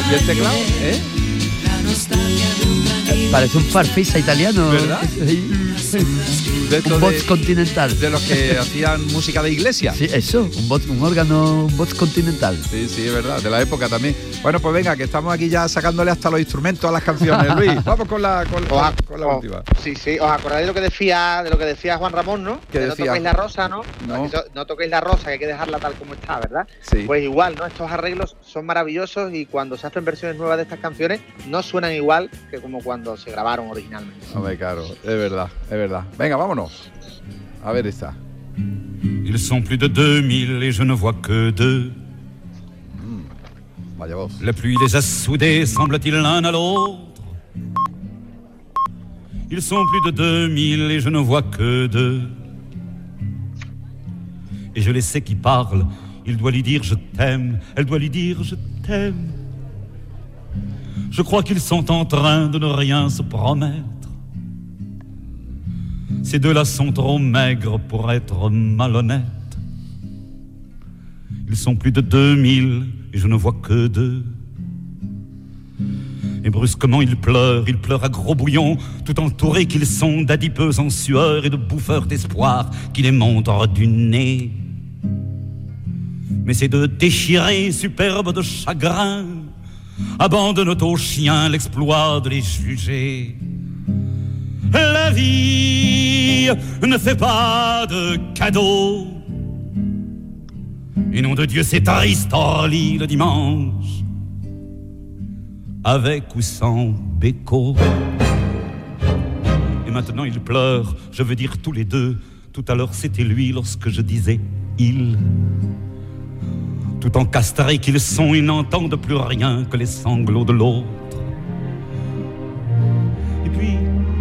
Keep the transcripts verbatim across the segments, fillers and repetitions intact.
¿Y el teclado? ¿Eh? Parece un farfisa italiano. ¿Verdad? De un box continental. De los que hacían música de iglesia. Sí, eso, un, bot, un órgano, un box continental. Sí, sí, es verdad, de la época también. Bueno, pues venga, que estamos aquí ya sacándole hasta los instrumentos a las canciones, Luis. Vamos con la, con, Os, con la os, última. Sí, sí, os acordáis de lo que decía, de lo que decía Juan Ramón, ¿no? ¿Qué que decía? no toquéis la rosa, ¿no? No. No. no toquéis la rosa, que hay que dejarla tal como está, ¿verdad? Sí. Pues igual, ¿no? Estos arreglos son maravillosos y cuando se hacen versiones nuevas de estas canciones no suenan igual que como cuando se grabaron originalmente. Hombre, claro, es verdad, es verdad. Venga, vámonos. A ver esta. Ils sont plus de deux mille et je ne vois que deux. Mm, vaya voz. La pluie les a soudés, semble-t-il, l'un à l'autre. Ils sont plus de deux mille et je ne vois que deux. Et je les sais qui parlent. Il doit lui dire je t'aime, elle doit lui dire je t'aime. Je crois qu'ils sont en train de ne rien se promettre. Ces deux-là sont trop maigres pour être malhonnêtes. Ils sont plus de deux mille et je ne vois que deux. Et brusquement ils pleurent, ils pleurent à gros bouillons, tout entourés qu'ils sont d'adipeux en sueur et de bouffeurs d'espoir qui les montrent du nez. Mais ces deux déchirés, superbes de chagrin, abandonnent aux chiens l'exploit de les juger. La vie ne fait pas de cadeaux. Et nom de Dieu, c'est triste Orly le dimanche, avec ou sans Béco. Et maintenant ils pleurent, je veux dire tous les deux. Tout à l'heure c'était lui lorsque je disais il. Tout encastrés qu'ils sont, ils n'entendent plus rien que les sanglots de l'autre. Et puis,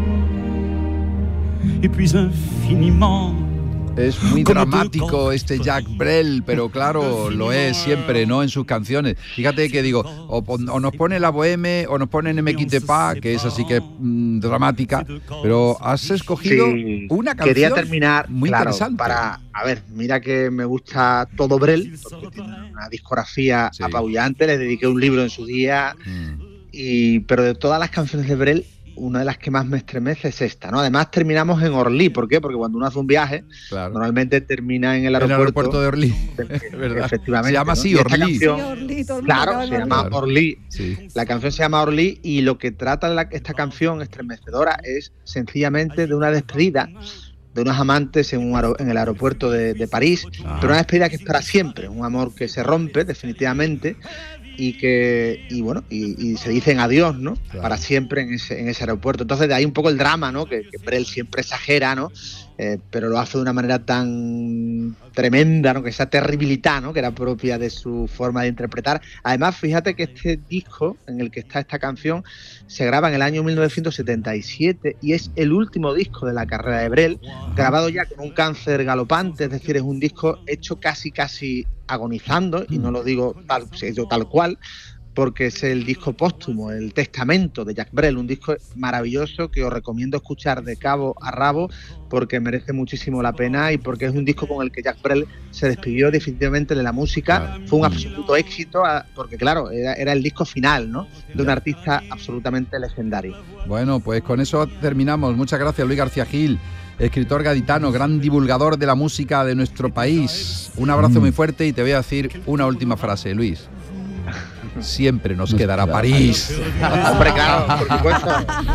et puis infiniment. Es muy dramático este Jacques Brel, pero claro, lo es siempre, ¿no? En sus canciones. Fíjate que digo, o, o nos pone La Bohème o nos pone Ne me quitte pas, que es así que mmm, dramática, pero has escogido sí, una canción quería terminar, muy claro, interesante. Para, a ver, mira que me gusta todo Brel, porque tiene una discografía sí. apabullante, le dediqué un libro en su día, mm. y pero de todas las canciones de Brel, una de las que más me estremece es esta, ¿no? Además terminamos en Orly, ¿por qué? Porque cuando uno hace un viaje, claro. normalmente termina en el aeropuerto, el aeropuerto de Orly. Efectivamente. Se llama así, ¿no? Orly. Canción, sí, Orly claro, se llama claro. Orly. Sí. La canción se llama Orly y lo que trata la, esta canción estremecedora es sencillamente de una despedida de unos amantes en, un aer- en el aeropuerto de, de París, ah. pero una despedida que es para siempre, un amor que se rompe definitivamente y que y bueno y, y se dicen adiós, ¿no? Claro. Para siempre en ese, en ese aeropuerto. Entonces de ahí un poco el drama, ¿no? Que, que Brel siempre exagera, ¿no? Eh, pero lo hace de una manera tan tremenda, ¿no? Que esa terribilidad, ¿no? Que era propia de su forma de interpretar. Además, fíjate que este disco en el que está esta canción se graba en el año mil novecientos setenta y siete y es el último disco de la carrera de Brel, grabado ya con un cáncer galopante, es decir, es un disco hecho casi casi agonizando, y no lo digo tal, tal cual, porque es el disco póstumo, el testamento de Jacques Brel, un disco maravilloso que os recomiendo escuchar de cabo a rabo porque merece muchísimo la pena y porque es un disco con el que Jacques Brel se despidió definitivamente de la música. Fue un absoluto éxito porque claro, era, era el disco final, ¿no? De un artista absolutamente legendario. Bueno, pues con eso terminamos. Muchas gracias, Luis García Gil, escritor gaditano, gran divulgador de la música de nuestro país. Un abrazo mm. muy fuerte y te voy a decir una última frase, Luis. Siempre nos quedará París. Hombre, claro, por supuesto.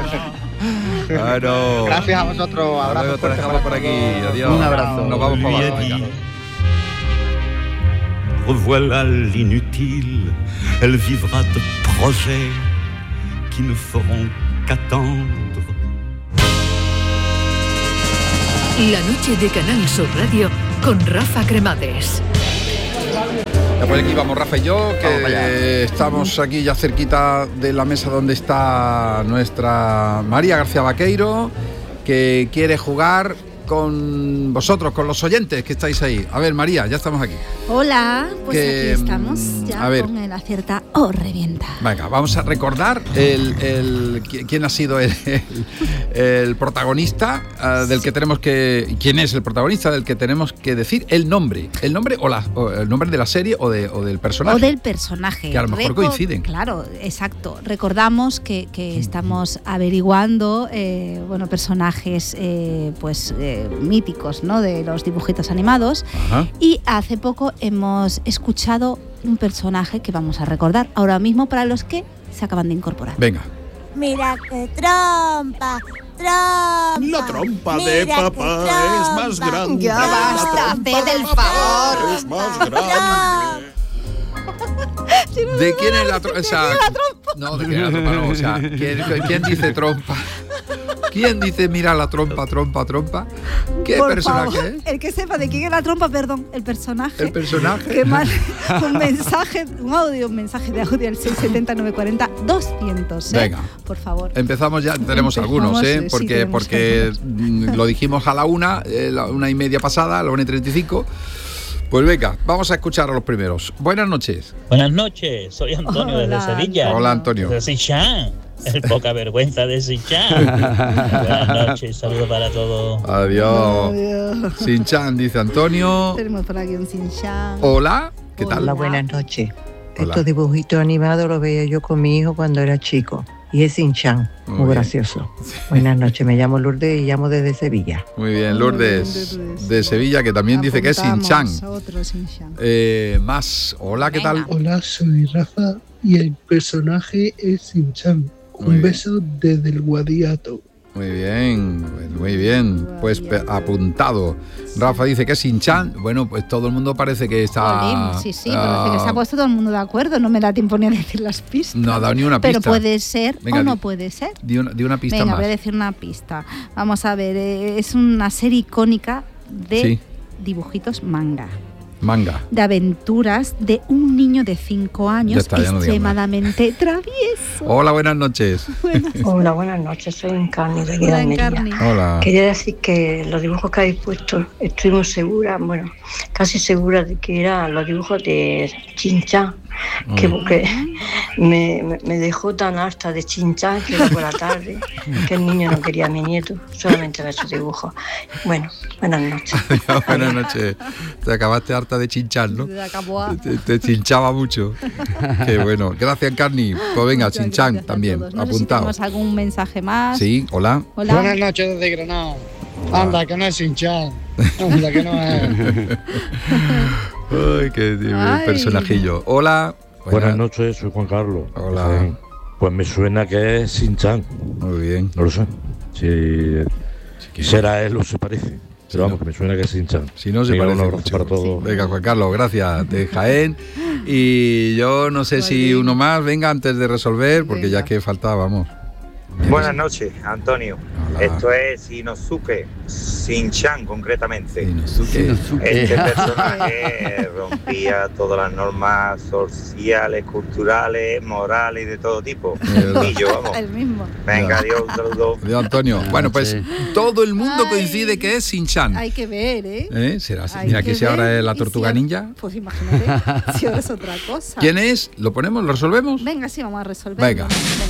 Bueno. Gracias a vosotros. Abrazo. Te dejamos por aquí. Adiós. Un abrazo. Nos vamos para abajo. Revoilà l'inutile. Elle vivra de projets qui ne feront qu'attendre. La noche de Canal Sur Radio con Rafa Cremades. Ya pues aquí vamos Rafa y yo, que estamos aquí ya cerquita de la mesa donde está nuestra María García Vaqueiro, que quiere jugar con vosotros, con los oyentes que estáis ahí. A ver, María, ya estamos aquí. Hola, pues Que, aquí estamos ya a ver. con el acierta o revienta. Venga, vamos a recordar el, el, qui- quién ha sido el, el, el protagonista uh, del que tenemos que... ¿Quién es el protagonista del que tenemos que decir el nombre? El nombre o, la, o el nombre de la serie o, de, o del personaje. O del personaje. Que a lo mejor coinciden. Claro, exacto. Recordamos que, que estamos averiguando eh, bueno, personajes eh, pues eh, míticos, ¿no? De los dibujitos animados. Ajá. Y hace poco hemos escuchado un personaje que vamos a recordar ahora mismo para los que se acaban de incorporar. Venga. Mira qué trompa, trompa. La trompa Mira de qué papá trompa. es más grande. Ya basta, La trompa haced el de papá favor. Es más grande. ¿De quién es la trompa? O sea, no, ¿de quién es la trompa? No, o sea, ¿quién, quién dice trompa? ¿Quién dice mira la trompa, trompa, trompa? ¿Qué Por personaje favor, es? el que sepa de quién es la trompa, perdón, el personaje. El personaje. Que mande un mensaje, un audio, un mensaje de audio al seis siete cero, nueve cuatro cero, doscientos. ¿eh? Venga. Por favor. Empezamos ya, tenemos Empezamos, algunos, ¿eh? sí, Porque, tenemos porque mm, lo dijimos a la una, eh, la una y media pasada, a la una y treinta y cinco. Pues venga, vamos a escuchar a los primeros. Buenas noches. Buenas noches, soy Antonio Hola, desde Sevilla. Hola, Antonio. De Sichan, el poca vergüenza de Sichan. Buenas noches, saludos para todos. Adiós. Adiós. Sin-chan, dice Antonio. Tenemos por aquí un Sin-chan. Hola, ¿qué tal? Hola, buenas noches. Hola. Estos dibujitos animados los veía yo con mi hijo cuando era chico. Y es Sin-chan, Muy muy, bien. gracioso. Buenas noches, me llamo Lourdes y llamo desde Sevilla. Muy bien, Muy Lourdes, bien, Lourdes. de Sevilla, que también dice que es Sin-chan. Apuntamos a otro Sin-chan. Eh, más, hola, ¿qué tal? Hola, soy Rafa y el personaje es Sin-chan. Muy Un bien. beso desde el Guadiato. Muy bien, muy bien. Pues pe- apuntado. Rafa dice que es Sin-chan. Bueno, pues todo el mundo parece que está... Jolín, sí, sí, parece que se ha ah, puesto todo el mundo de acuerdo. No me da tiempo ni a decir las pistas. No ha dado ni una pista. Pero puede ser Venga, o no di- puede ser. Di una, di una pista Venga, más. voy a decir una pista. Vamos a ver, eh, es una serie icónica de Sí. dibujitos manga. Manga. De aventuras de un niño de cinco años Ya está, ya no digas más. extremadamente travieso. Hola, buenas noches. Hola, buenas noches, soy Encarni de Hola, Almería. Encarni. Hola. Quería decir que los dibujos que habéis puesto, estoy muy segura, bueno, casi segura de que eran los dibujos de Chin-chan, que Mm. porque me, me- me dejó tan harta de Chin-chan que por la tarde, que el niño no quería a mi nieto, solamente ver sus dibujos. Bueno, buenas noches. Buenas noches. Te acabaste harta de chinchar, ¿no? Se acabó a- Te, te chinchaba mucho. Qué bueno. Gracias, Carni. Pues venga, Muchas Sin-chan gracias a también. todos. No sé si Apuntado. tenemos algún mensaje más. Sí, hola. Hola. Buenas noches desde Granada. Anda, que no es Sin-chan. Anda, que no es. Ay, qué tío, Ay. personajillo. Hola. Buenas noches, soy Juan Carlos. Hola. Eh, Pues me suena que es Sin-chan. Muy bien. No lo sé. Si que- será él o se parece. Si Pero vamos, no- que me suena que es Sin-chan. Si no se Venga, parece un abrazo mucho. para todos. Venga, Juan Carlos, gracias. De Jaén. Y yo no sé si uno más, venga, antes de resolver, porque ya que faltaba, vamos. Buenas noches, Antonio. Hola. Esto es Inosuke Shin-chan, concretamente. Inosuke. Este personaje rompía todas las normas sociales, culturales, morales y de todo tipo. verdad. Y yo, vamos. El mismo. Venga, Ya. adiós, un saludo. Adiós, Antonio. Bueno, pues todo el mundo coincide que es Sin-chan. Hay que ver, ¿eh? ¿Eh? ¿Será así? Hay Mira, que que si ahora ver es la y tortuga si- ninja. Pues imagínate, si ahora es otra cosa. ¿Quién es? ¿Lo ponemos? ¿Lo resolvemos? Venga, sí, vamos a resolver. Venga.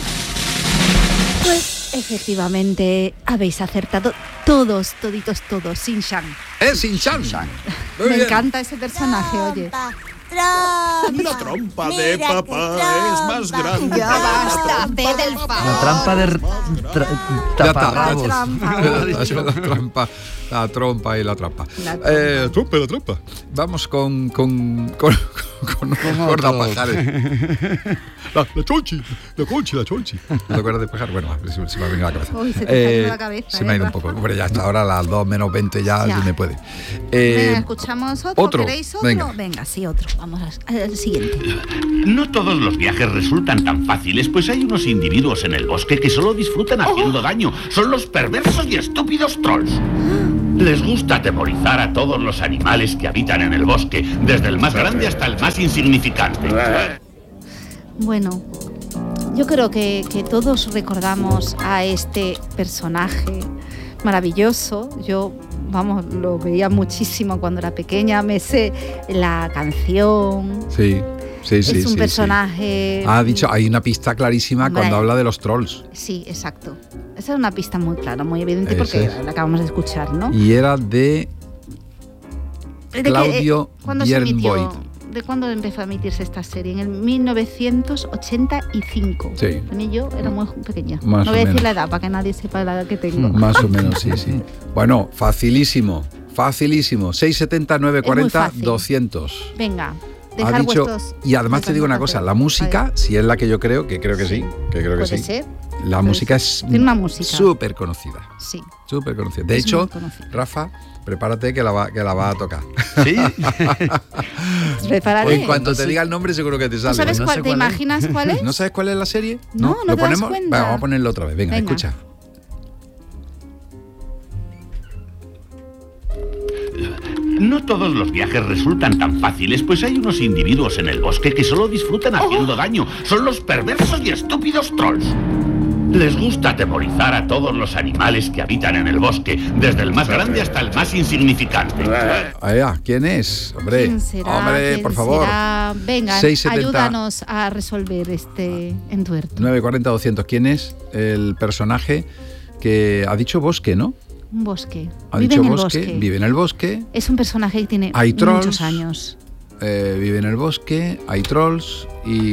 Pues efectivamente habéis acertado todos, toditos, todos, Sin-chan. Es Sin-chan. Muy Me bien. encanta ese personaje, oye. La trompa de papá es más grande. Ya basta, haced el La favor. trampa de r- tra- Ya está. taparrabos. La dicho. la trampa, la trompa y la trampa. La trompa. Eh, trompa y la trampa. Vamos con con con, con, con Gorda otro. Pajares. La, la chonchi, la conchi, la chonchi. ¿No te acuerdas de Pajar? Bueno, se, se me ha venido a la cabeza. Uy, se te está yendo la cabeza, Se me ha eh, ido un Rafa. poco. Hombre, ya hasta ahora a las dos menos veinte ya, Ya. se me puede. Eh, Venga, escuchamos otro. otro, ¿Queréis otro? venga. sí, otro. Vamos al, al siguiente. No todos los viajes resultan tan fáciles, pues hay unos individuos en el bosque que solo disfrutan haciendo daño. Son los perversos y estúpidos trolls. Les gusta atemorizar a todos los animales que habitan en el bosque, desde el más grande hasta el más insignificante. Bueno, yo creo que, que todos recordamos a este personaje maravilloso. Yo, vamos, lo veía muchísimo cuando era pequeña. Me sé la canción. Sí. Sí, sí, es un sí, personaje... Sí. Ha dicho, hay una pista clarísima Hombre. cuando habla de los trolls. Sí, exacto. Esa es una pista muy clara, muy evidente, Ese porque es. la acabamos de escuchar, ¿no? Y era de ¿De Claudio qué, eh, ¿cuándo se emitió? Bjernvoid. ¿De cuándo empezó a emitirse esta serie? En el mil novecientos ochenta y cinco. Sí. A mí yo era muy pequeña. Más no o voy a decir menos. la edad para que nadie sepa la edad que tengo. Más o menos, sí, sí. Bueno, facilísimo, facilísimo. seiscientos setenta, novecientos cuarenta, fácil. doscientos. Venga, Ha dejar dicho, vuestros... y además te digo una cosa, la música, si es la que yo creo, que creo que sí, que creo que Puede sí. ser. La Puede música ser. es Tiene una música. súper conocida. Sí. Súper conocida. De Es hecho, muy conocida. Rafa, prepárate que la va, que la va a tocar. ¿Sí? Prepararé. En cuanto te diga el nombre, seguro que te sale. ¿Tú sabes No cuál, sé te es. imaginas cuál es? ¿No sabes cuál es la serie? No, ¿no ¿Lo te das ponemos? cuenta? Venga, vamos a ponerlo otra vez. Venga, Venga. escucha. No todos los viajes resultan tan fáciles, pues hay unos individuos en el bosque que solo disfrutan haciendo daño. Son los perversos y estúpidos trolls. Les gusta atemorizar a todos los animales que habitan en el bosque, desde el más grande hasta el más insignificante. Allá, ¿quién es? Hombre, ¿Quién será? hombre, ¿Quién por favor. será? Venga, seiscientos setenta. ayúdanos a resolver este entuerto. novecientos cuarenta, doscientos. ¿Quién es el personaje que ha dicho bosque, no? Un bosque. Ha Vive dicho en el bosque, bosque. vive en el bosque, Es un personaje que tiene Hay trolls. muchos años. eh, vive en el bosque, hay trolls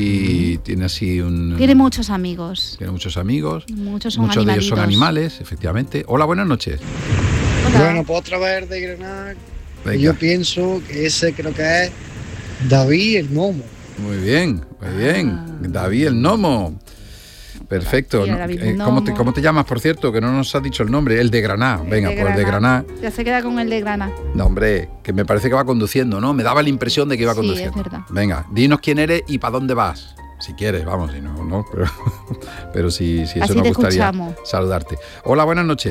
y tiene así un... Tiene muchos amigos. tiene muchos amigos. Muchos son Muchos de ellos son animalitos. animales, efectivamente. Hola, buenas noches. Bueno, pues otra vez de Granada. Venga. Yo pienso que ese creo que es David el Momo. Muy bien, muy bien. David el Gnomo. Perfecto. David, ¿no? David Eh, el ¿cómo, te, Gnomo. ¿Cómo te llamas, por cierto? Que no nos has dicho el nombre. El de Granada. Venga, De pues el de Granada. Granada. Ya se queda con el de Grana. No, hombre, que me parece que va conduciendo, ¿no? Me daba la impresión de que iba Sí, conduciendo. es verdad. Venga, dinos quién eres y para dónde vas. Si quieres, vamos, si no, no, pero, pero si, si eso Así nos te gustaría escuchamos. saludarte. Hola, buenas noches.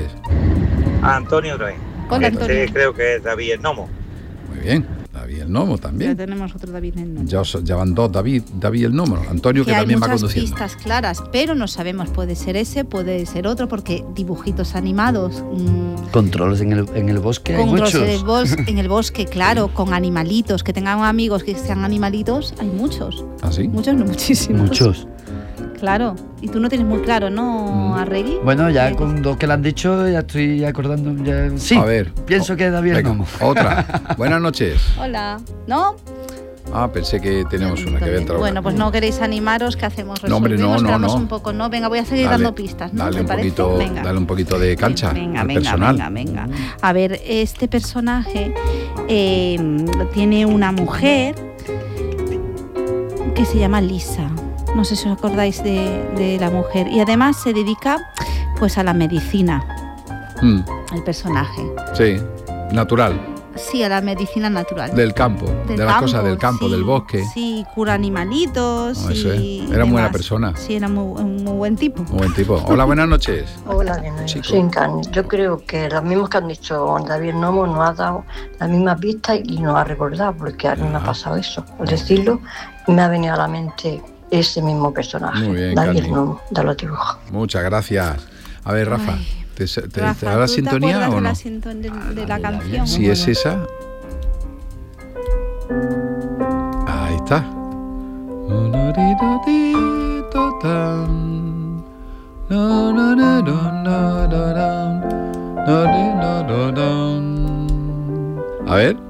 Antonio otra vez. Hola, Este Antonio. creo que es David el Gnomo. Muy bien. David el Gnomo Ya también. tenemos otro David en el Ya, os- ya van dos, David, David el Gnomo. Antonio que, que hay también va muchas conduciendo. pistas claras, pero no sabemos, puede ser ese, puede ser otro, porque dibujitos animados, mmm, Controles en el, en el bosque hay con muchos. en el, bos- en el bosque, claro, con animalitos, que tengan amigos que sean animalitos, hay muchos. ¿Ah, sí? Muchos, no muchísimos. Muchos. Claro. Y tú no tienes muy claro, ¿no, Mm. Arregui? Bueno, ya con dos que le han dicho, ya estoy acordando. Ya... Sí, A ver. pienso que es David el Venga, Gnomo. otra. Buenas noches. Hola. ¿No? Ah, pensé que teníamos una que había entrado. Bueno, pues no queréis animaros, ¿qué hacemos? No, hombre, no, Resolvemos, no, quedamos no. un poco, ¿no? Venga, voy a seguir Dale, dando pistas, ¿no? Dale ¿Te un, parece? poquito, Venga. dale un poquito de cancha Venga, al venga, personal. venga, venga. A ver, este personaje eh, tiene una mujer que se llama Lisa. No sé si os acordáis de, de la mujer. Y además se dedica pues a la medicina, Mm, el personaje. sí, natural, Sí, a la medicina natural. del campo, Del de las cosas del campo, sí, del bosque. Sí, cura animalitos. No, eso es. y Era muy buena demás. persona. Sí, era muy, un muy buen tipo. Un buen tipo. Hola, buenas noches. Hola, de nuevo. Chico. Soy Encarni. Yo creo que los mismos que han dicho David el Gnomo nos ha dado la misma pista y nos ha recordado, porque a mí me ha pasado eso. Al decirlo, me ha venido a la mente ese mismo personaje, Muy bien, David el Carni. Gnomo, de los dibujos. Muchas gracias. A ver, Rafa, Ay, ¿te, te, te Rafa, da la ¿tú sintonía te acuerdas o de no? la sintonía de, de la canción? Si es esa. Ahí está. A ver.